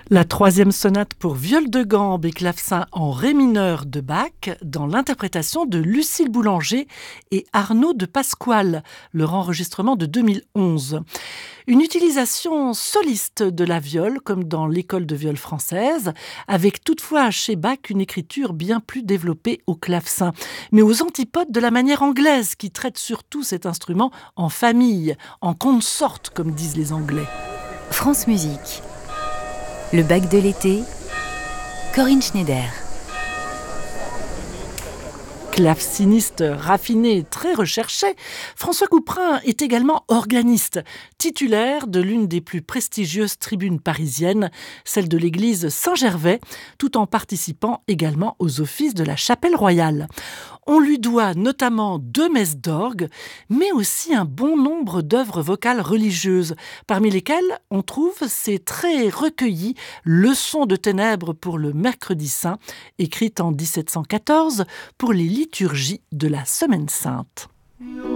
La troisième sonate pour viol de gambe et clavecin en ré mineur de Bach dans l'interprétation de Lucille Boulanger et Arnaud de Pasquale, leur enregistrement de 2011. Une utilisation soliste de la viole, comme dans l'école de viole française, avec toutefois chez Bach une écriture bien plus développée au clavecin, mais aux antipodes de la manière anglaise qui traite surtout cet instrument en famille, en consort, comme disent les Anglais. France Musique. Le Bach de l'été, Corinne Schneider. Claveciniste raffiné et très recherché, François Couperin est également organiste, titulaire de l'une des plus prestigieuses tribunes parisiennes, celle de l'église Saint-Gervais, tout en participant également aux offices de la Chapelle Royale. On lui doit notamment 2 messes d'orgue, mais aussi un bon nombre d'œuvres vocales religieuses, parmi lesquelles on trouve ces très recueillies Leçons de ténèbres pour le mercredi saint, écrites en 1714 pour les liturgies de la Semaine sainte.